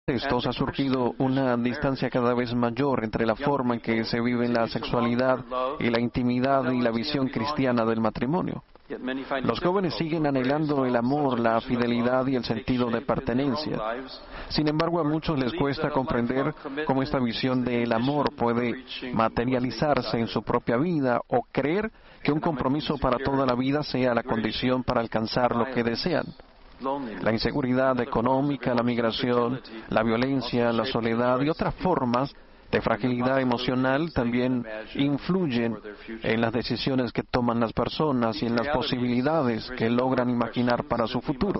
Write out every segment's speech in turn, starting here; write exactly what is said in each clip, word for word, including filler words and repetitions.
estos ha surgido una distancia cada vez mayor entre la forma en que se vive la sexualidad y la intimidad y la visión cristiana del matrimonio. Los jóvenes siguen anhelando el amor, la fidelidad y el sentido de pertenencia. Sin embargo, a muchos les cuesta comprender cómo esta visión del amor puede materializarse en su propia vida o creer que un compromiso para toda la vida sea la condición para alcanzar lo que desean. La inseguridad económica, la migración, la violencia, la soledad y otras formas de fragilidad emocional también influyen en las decisiones que toman las personas y en las posibilidades que logran imaginar para su futuro.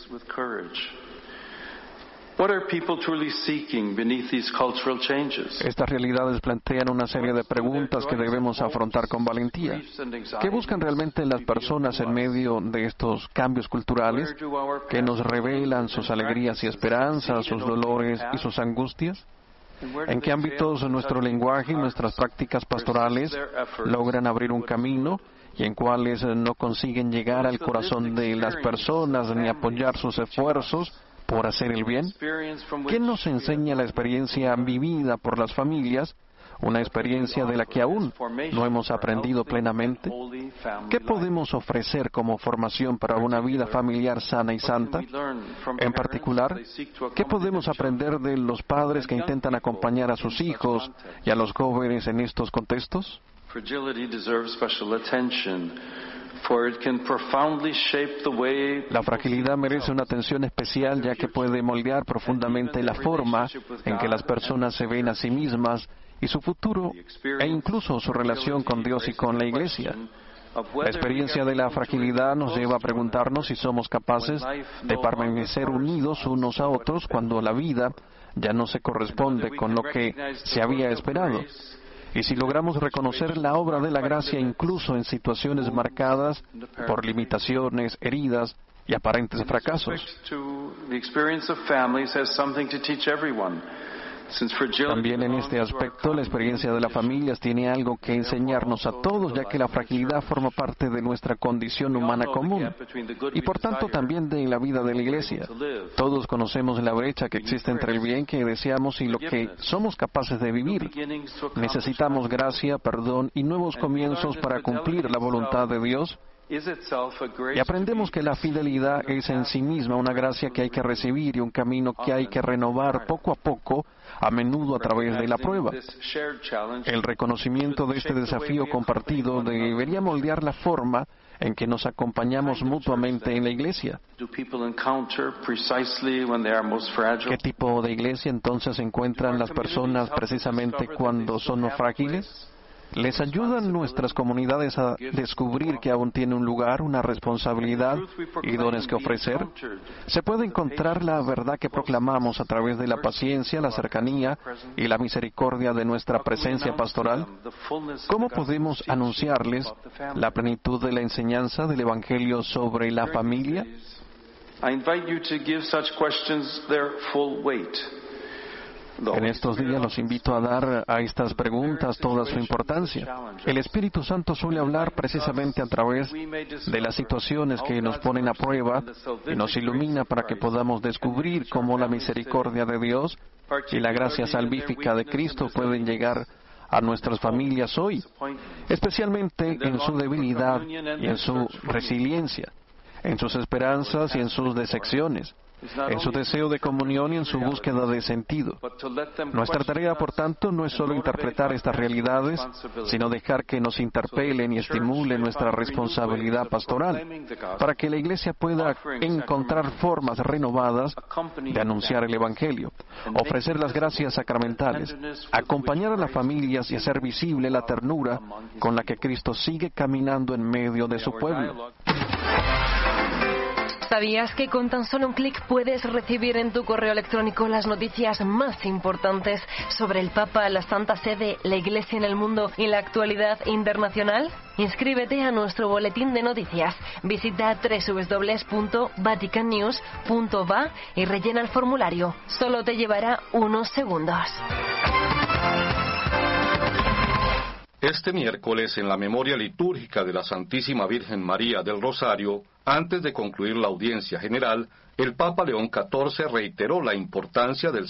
Estas realidades plantean una serie de preguntas que debemos afrontar con valentía. ¿Qué buscan realmente las personas en medio de estos cambios culturales que nos revelan sus alegrías y esperanzas, sus dolores y sus angustias? ¿En qué ámbitos nuestro lenguaje y nuestras prácticas pastorales logran abrir un camino y en cuáles no consiguen llegar al corazón de las personas ni apoyar sus esfuerzos por hacer el bien? ¿Qué nos enseña la experiencia vivida por las familias, una experiencia de la que aún no hemos aprendido plenamente? ¿Qué podemos ofrecer como formación para una vida familiar sana y santa? En particular, ¿qué podemos aprender de los padres que intentan acompañar a sus hijos y a los jóvenes en estos contextos? La fragilidad merece una atención especial ya que puede moldear profundamente la forma en que las personas se ven a sí mismas y su futuro e incluso su relación con Dios y con la Iglesia. La experiencia de la fragilidad nos lleva a preguntarnos si somos capaces de permanecer unidos unos a otros cuando la vida ya no se corresponde con lo que se había esperado. Y si logramos reconocer la obra de la gracia incluso en situaciones marcadas por limitaciones, heridas y aparentes fracasos. También en este aspecto, la experiencia de las familias tiene algo que enseñarnos a todos, ya que la fragilidad forma parte de nuestra condición humana común y por tanto también de la vida de la Iglesia. Todos conocemos la brecha que existe entre el bien que deseamos y lo que somos capaces de vivir. Necesitamos gracia, perdón y nuevos comienzos para cumplir la voluntad de Dios. Y aprendemos que la fidelidad es en sí misma una gracia que hay que recibir y un camino que hay que renovar poco a poco, a menudo a través de la prueba. El reconocimiento de este desafío compartido debería moldear la forma en que nos acompañamos mutuamente en la iglesia. ¿Qué tipo de iglesia entonces encuentran las personas precisamente cuando son más frágiles? ¿Les ayudan nuestras comunidades a descubrir que aún tiene un lugar, una responsabilidad y dones que ofrecer? ¿Se puede encontrar la verdad que proclamamos a través de la paciencia, la cercanía y la misericordia de nuestra presencia pastoral? ¿Cómo podemos anunciarles la plenitud de la enseñanza del Evangelio sobre la familia? En estos días los invito a dar a estas preguntas toda su importancia. El Espíritu Santo suele hablar precisamente a través de las situaciones que nos ponen a prueba y nos ilumina para que podamos descubrir cómo la misericordia de Dios y la gracia salvífica de Cristo pueden llegar a nuestras familias hoy, especialmente en su debilidad y en su resiliencia, en sus esperanzas y en sus decepciones, en su deseo de comunión y en su búsqueda de sentido. Nuestra tarea, por tanto, no es solo interpretar estas realidades, sino dejar que nos interpelen y estimulen nuestra responsabilidad pastoral, para que la Iglesia pueda encontrar formas renovadas de anunciar el Evangelio, ofrecer las gracias sacramentales, acompañar a las familias y hacer visible la ternura con la que Cristo sigue caminando en medio de su pueblo. ¿Sabías que con tan solo un clic puedes recibir en tu correo electrónico las noticias más importantes sobre el Papa, la Santa Sede, la Iglesia en el mundo y la actualidad internacional? Inscríbete a nuestro boletín de noticias. Visita doble u doble u doble u punto vatican news punto va y rellena el formulario. Solo te llevará unos segundos. Este miércoles, en la memoria litúrgica de la Santísima Virgen María del Rosario, antes de concluir la audiencia general, el Papa León catorce reiteró la importancia del